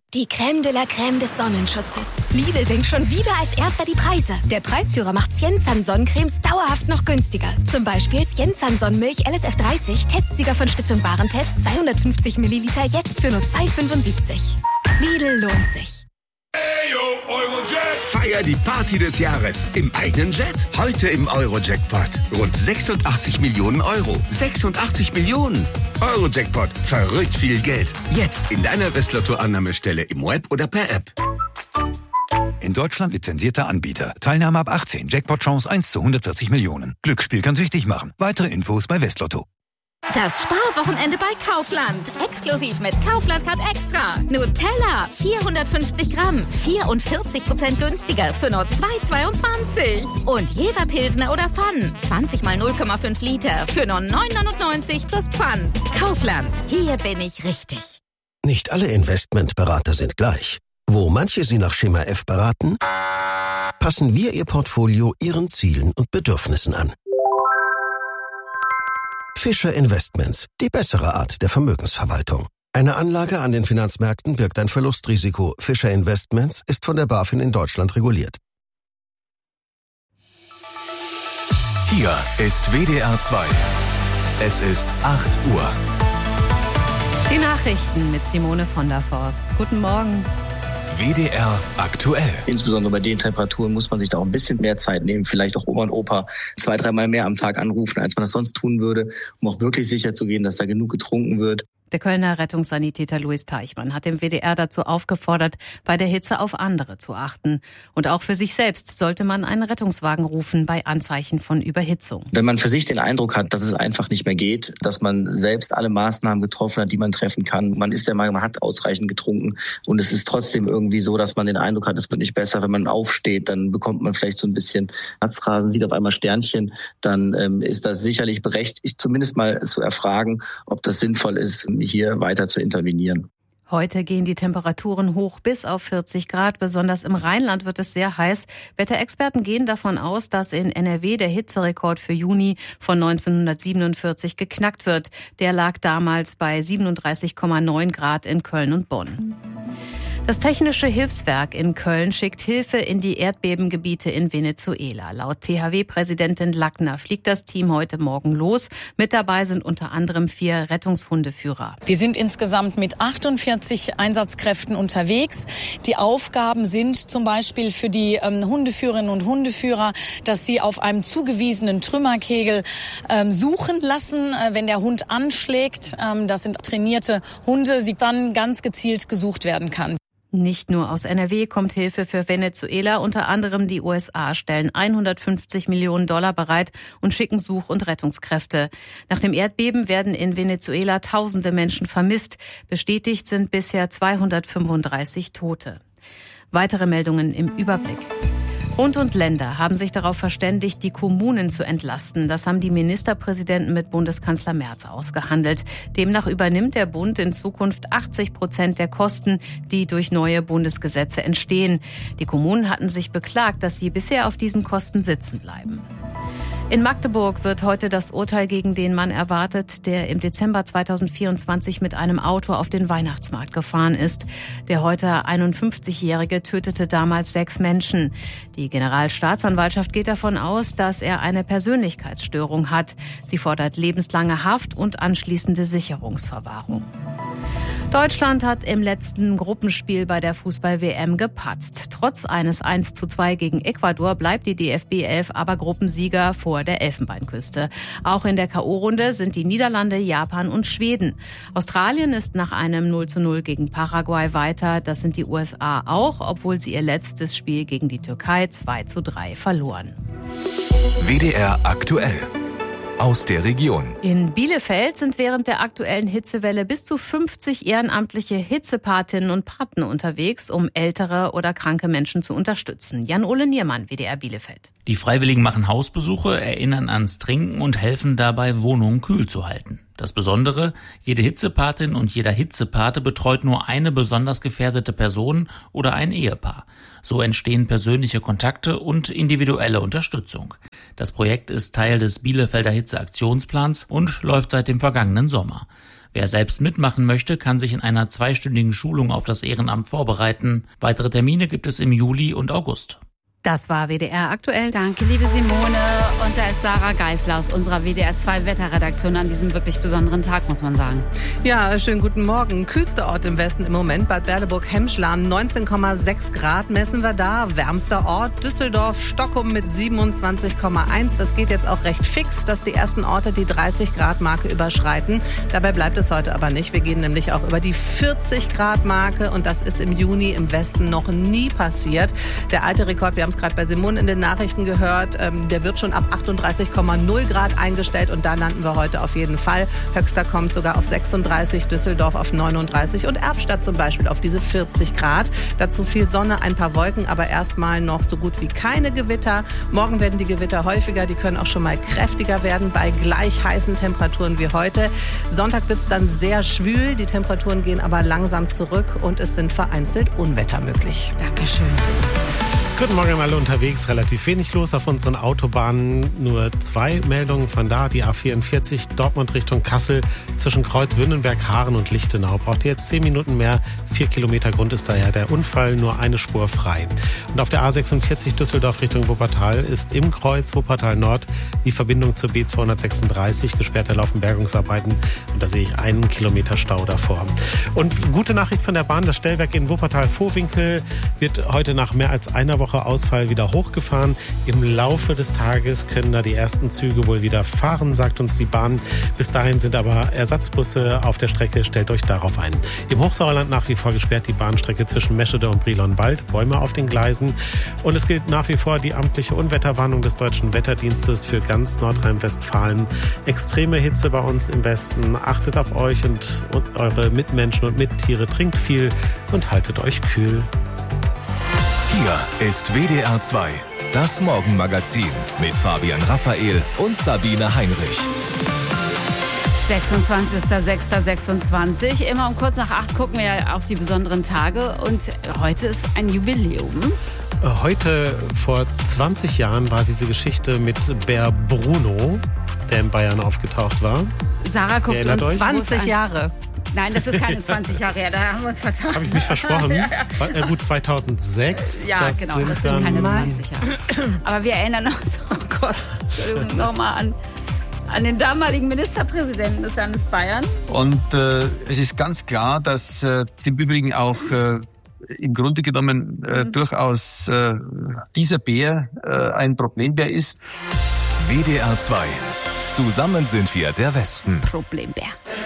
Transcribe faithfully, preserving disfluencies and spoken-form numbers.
Die Crème de la Crème des Sonnenschutzes. Lidl senkt schon wieder als erster die Preise. Der Preisführer macht Siensan Sonnencremes dauerhaft noch günstiger. Zum Beispiel Siensan Sonnenmilch L S F dreißig, Testsieger von Stiftung Warentest, zweihundertfünfzig Milliliter, jetzt für nur zwei Euro fünfundsiebzig. Lidl lohnt sich. Ayo, Eurojack. Feier die Party des Jahres im eigenen Jet. Heute im Eurojackpot. Rund sechsundachtzig Millionen Euro. sechsundachtzig Millionen. Eurojackpot. Verrückt viel Geld. Jetzt in deiner Westlotto-Annahmestelle im Web oder per App. In Deutschland lizenzierter Anbieter. Teilnahme ab achtzehn. Jackpot-Chance eins zu hundertvierzig Millionen. Glücksspiel kann süchtig machen. Weitere Infos bei Westlotto. Das Sparwochenende bei Kaufland. Exklusiv mit Kaufland Card Extra. Nutella vierhundertfünfzig Gramm, vierundvierzig Prozent günstiger für nur zwei Euro zweiundzwanzig. Und Jever Pilsner oder Pfann, zwanzig mal null Komma fünf Liter für nur neun Euro neunundneunzig plus Pfand. Kaufland, hier bin ich richtig. Nicht alle Investmentberater sind gleich. Wo manche Sie nach Schema F beraten, passen wir Ihr Portfolio Ihren Zielen und Bedürfnissen an. Fischer Investments, die bessere Art der Vermögensverwaltung. Eine Anlage an den Finanzmärkten birgt ein Verlustrisiko. Fischer Investments ist von der BaFin in Deutschland reguliert. Hier ist W D R zwei. Es ist acht Uhr. Die Nachrichten mit Simone von der Forst. Guten Morgen. W D R aktuell. Insbesondere bei den Temperaturen muss man sich da auch ein bisschen mehr Zeit nehmen. Vielleicht auch Oma und Opa zwei, dreimal mehr am Tag anrufen, als man das sonst tun würde, um auch wirklich sicher zu gehen, dass da genug getrunken wird. Der Kölner Rettungssanitäter Louis Teichmann hat dem W D R dazu aufgefordert, bei der Hitze auf andere zu achten. Und auch für sich selbst sollte man einen Rettungswagen rufen bei Anzeichen von Überhitzung. Wenn man für sich den Eindruck hat, dass es einfach nicht mehr geht, dass man selbst alle Maßnahmen getroffen hat, die man treffen kann, man ist der Meinung, man hat ausreichend getrunken und es ist trotzdem irgendwie so, dass man den Eindruck hat, es wird nicht besser. Wenn man aufsteht, dann bekommt man vielleicht so ein bisschen Herzrasen, sieht auf einmal Sternchen, dann ähm, ist das sicherlich berechtigt, zumindest mal zu erfragen, ob das sinnvoll ist, hier weiter zu intervenieren. Heute gehen die Temperaturen hoch bis auf vierzig Grad. Besonders im Rheinland wird es sehr heiß. Wetterexperten gehen davon aus, dass in N R W der Hitzerekord für Juni von neunzehnhundertsiebenundvierzig geknackt wird. Der lag damals bei siebenunddreißig Komma neun Grad in Köln und Bonn. Das Technische Hilfswerk in Köln schickt Hilfe in die Erdbebengebiete in Venezuela. Laut T H W-Präsidentin Lackner fliegt das Team heute Morgen los. Mit dabei sind unter anderem vier Rettungshundeführer. Wir sind insgesamt mit achtundvierzig Einsatzkräften unterwegs. Die Aufgaben sind zum Beispiel für die ähm, Hundeführerinnen und Hundeführer, dass sie auf einem zugewiesenen Trümmerkegel ähm, suchen lassen, äh, wenn der Hund anschlägt. Ähm, das sind trainierte Hunde, die dann ganz gezielt gesucht werden kann. Nicht nur aus N R W kommt Hilfe für Venezuela, unter anderem die U S A stellen hundertfünfzig Millionen Dollar bereit und schicken Such- und Rettungskräfte. Nach dem Erdbeben werden in Venezuela tausende Menschen vermisst. Bestätigt sind bisher zweihundertfünfunddreißig Tote. Weitere Meldungen im Überblick. Bund und Länder haben sich darauf verständigt, die Kommunen zu entlasten. Das haben die Ministerpräsidenten mit Bundeskanzler Merz ausgehandelt. Demnach übernimmt der Bund in Zukunft achtzig Prozent der Kosten, die durch neue Bundesgesetze entstehen. Die Kommunen hatten sich beklagt, dass sie bisher auf diesen Kosten sitzen bleiben. In Magdeburg wird heute das Urteil gegen den Mann erwartet, der im Dezember zweitausendvierundzwanzig mit einem Auto auf den Weihnachtsmarkt gefahren ist. Der heute einundfünfzigjährige tötete damals sechs Menschen. Die Generalstaatsanwaltschaft geht davon aus, dass er eine Persönlichkeitsstörung hat. Sie fordert lebenslange Haft und anschließende Sicherungsverwahrung. Deutschland hat im letzten Gruppenspiel bei der Fußball-W M gepatzt. Trotz eines eins zu zwei gegen Ecuador bleibt die D F B elf aber Gruppensieger vor der Elfenbeinküste. Auch in der K O-Runde sind die Niederlande, Japan und Schweden. Australien ist nach einem null zu null gegen Paraguay weiter. Das sind die U S A auch, obwohl sie ihr letztes Spiel gegen die Türkei zwei zu drei verloren. W D R aktuell. Aus der Region. In Bielefeld sind während der aktuellen Hitzewelle bis zu fünfzig ehrenamtliche Hitzepatinnen und Paten unterwegs, um ältere oder kranke Menschen zu unterstützen. Jan-Ole Niermann, W D R Bielefeld. Die Freiwilligen machen Hausbesuche, erinnern ans Trinken und helfen dabei, Wohnungen kühl zu halten. Das Besondere, jede Hitzepatin und jeder Hitzepate betreut nur eine besonders gefährdete Person oder ein Ehepaar. So entstehen persönliche Kontakte und individuelle Unterstützung. Das Projekt ist Teil des Bielefelder Hitzeaktionsplans und läuft seit dem vergangenen Sommer. Wer selbst mitmachen möchte, kann sich in einer zweistündigen Schulung auf das Ehrenamt vorbereiten. Weitere Termine gibt es im Juli und August. Das war W D R aktuell. Danke, liebe Simone. Und da ist Sarah Geisler aus unserer W D R zwei Wetterredaktion an diesem wirklich besonderen Tag, muss man sagen. Ja, schönen guten Morgen. Kühlster Ort im Westen im Moment, Bad Berleburg-Hemschlan, neunzehn Komma sechs Grad messen wir da. Wärmster Ort Düsseldorf, Stockholm mit siebenundzwanzig Komma eins. Das geht jetzt auch recht fix, dass die ersten Orte die dreißig Grad Marke überschreiten. Dabei bleibt es heute aber nicht. Wir gehen nämlich auch über die vierzig Grad Marke und das ist im Juni im Westen noch nie passiert. Der alte Rekord, wir haben es gerade bei Simone in den Nachrichten gehört, ähm, der wird schon ab achtunddreißig Komma null Grad eingestellt und da landen wir heute auf jeden Fall. Höchster kommt sogar auf sechsunddreißig, Düsseldorf auf neununddreißig und Erfstadt zum Beispiel auf diese vierzig Grad. Dazu viel Sonne, ein paar Wolken, aber erstmal noch so gut wie keine Gewitter. Morgen werden die Gewitter häufiger, die können auch schon mal kräftiger werden bei gleich heißen Temperaturen wie heute. Sonntag wird es dann sehr schwül, die Temperaturen gehen aber langsam zurück und es sind vereinzelt Unwetter möglich. Dankeschön. Guten Morgen an alle unterwegs. Relativ wenig los auf unseren Autobahnen. Nur zwei Meldungen von da. Die A vierundvierzig Dortmund Richtung Kassel zwischen Kreuz-Wünnenberg, Haaren und Lichtenau. Braucht ihr jetzt zehn Minuten mehr. Vier Kilometer Grund ist daher der Unfall. Nur eine Spur frei. Und auf der A sechsundvierzig Düsseldorf Richtung Wuppertal ist im Kreuz Wuppertal Nord die Verbindung zur B zweihundertsechsunddreißig gesperrt. Da laufen Bergungsarbeiten. Und da sehe ich einen Kilometer Stau davor. Und gute Nachricht von der Bahn. Das Stellwerk in Wuppertal-Vohwinkel wird heute nach mehr als einer Woche Ausfall wieder hochgefahren. Im Laufe des Tages können da die ersten Züge wohl wieder fahren, sagt uns die Bahn. Bis dahin sind aber Ersatzbusse auf der Strecke. Stellt euch darauf ein. Im Hochsauerland nach wie vor gesperrt die Bahnstrecke zwischen Meschede und Brilonwald. Bäume auf den Gleisen. Und es gilt nach wie vor die amtliche Unwetterwarnung des Deutschen Wetterdienstes für ganz Nordrhein-Westfalen. Extreme Hitze bei uns im Westen. Achtet auf euch und, und eure Mitmenschen und Mittiere. Trinkt viel und haltet euch kühl. Hier ist W D R zwei, das Morgenmagazin mit Fabian Raphael und Sabine Heinrich. sechsundzwanzigster sechster sechsundzwanzig. Immer um kurz nach acht gucken wir auf die besonderen Tage. Und heute ist ein Jubiläum. Heute vor zwanzig Jahren war diese Geschichte mit Bär Bruno, der in Bayern aufgetaucht war. Sarah guckt uns euch? zwanzig Jahre. Nein, das ist keine zwanzig Jahre her, da haben wir uns vertan. Habe ich mich versprochen? ja, ja. Äh, gut, zweitaunsechs. Ja, das genau, sind das sind dann keine zwanzig Jahre. Aber wir erinnern uns, oh Gott, Entschuldigung, nochmal an, an den damaligen Ministerpräsidenten des Landes Bayern. Und äh, es ist ganz klar, dass äh, im Übrigen auch äh, im Grunde genommen äh, mhm. durchaus äh, dieser Bär äh, ein Problembär ist. W D R zwei. Zusammen sind wir der Westen. Problembär.